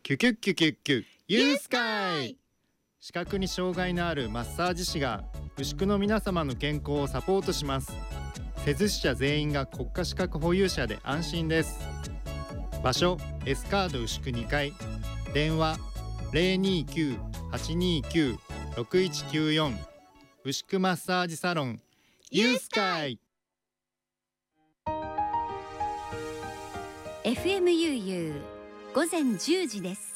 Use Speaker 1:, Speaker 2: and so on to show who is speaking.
Speaker 1: キュキュッキュキュッキュユースカイ。視覚に障害のあるマッサージ師が牛久の皆様の健康をサポートします。施術者全員が国家資格保有者で安心です。場所エスカード牛久2階、電話 029-829-6194 牛久マッサージサロンユースカイ。
Speaker 2: FMUU 午前10時です。